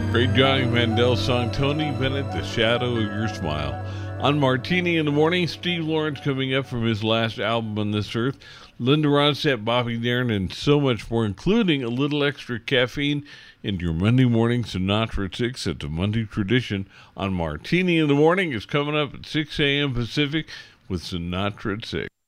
Great Johnny Mandel song, Tony Bennett, The Shadow of Your Smile. On Martini in the Morning, Steve Lawrence coming up from his last album on this earth, Linda Ronstadt, Bobby Darin, and so much more, including a little extra caffeine in your Monday morning Sinatra at 6 at the Monday Tradition. On Martini in the Morning is coming up at 6 a.m. Pacific with Sinatra at 6.